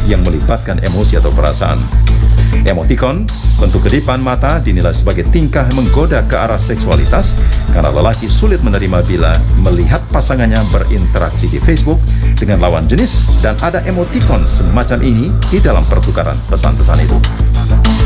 yang melibatkan emosi atau perasaan. Emotikon, bentuk kedipan mata, dinilai sebagai tingkah menggoda ke arah seksualitas karena lelaki sulit menerima bila melihat pasangannya berinteraksi di Facebook dengan lawan jenis dan ada emotikon semacam ini di dalam pertukaran pesan-pesan itu.